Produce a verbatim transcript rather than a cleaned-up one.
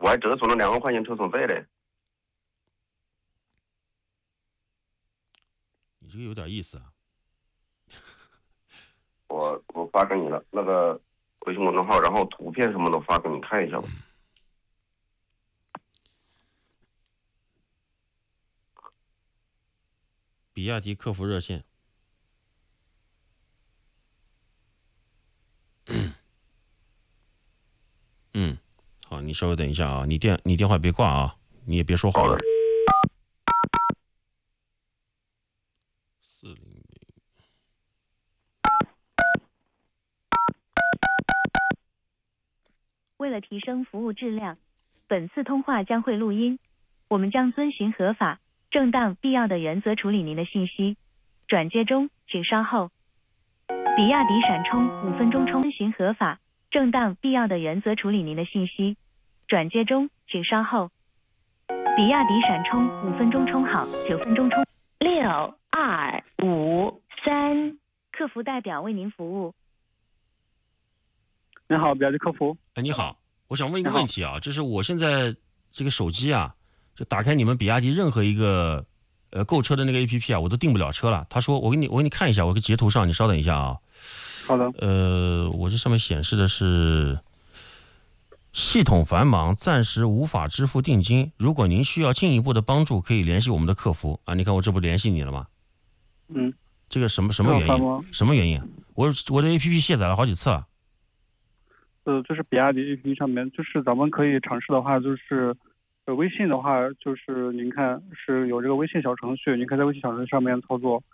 我还折损了两万块钱车损费嘞。 你这个有点意思啊。 我我发给你了那个微信公众号，然后图片什么的发给你看一下吧。 比亚迪客服热线。嗯，好，你稍微等一下啊，你电你电话别挂啊，你也别说话。四零零。 为了提升服务质量，本次通话将会录音，我们将遵循合法、正当、必要的原则处理您的信息。转接中，请稍后。比亚迪闪充五分钟充，遵循合法、正当、必要的原则处理您的信息。转接中，请稍后。比亚迪闪充五分钟充好，九分钟充。六二五三，客服代表为您服务。 你好，比亚迪客服。 哎，你好，我想问一个问题啊，就是我现在这个手机啊，就打开你们比亚迪任何一个呃购车的那个 A P P 啊，我都订不了车了。他说我给你我给你看一下，我给截图上，你稍等一下啊。 好的。 呃，我这上面显示的是系统繁忙，暂时无法支付定金。如果您需要进一步的帮助，可以联系我们的客服啊。你看我这不联系你了吗？ 嗯。 这个什么什么原因？什么原因？我我的 A P P 卸载了好几次了。 呃，就是比亚迪 A P P 上面，就是咱们可以尝试的话，就是呃微信的话，就是您看是有这个微信小程序，您可以在微信小程序上面操作。